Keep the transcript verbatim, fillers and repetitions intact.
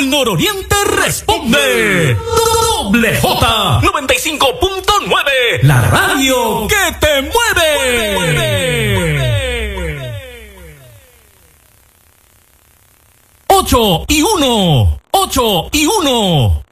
el nororiente responde. Doble J noventa y cinco punto nueve. La radio que te mueve. mueve. Ocho y uno. Ocho y uno.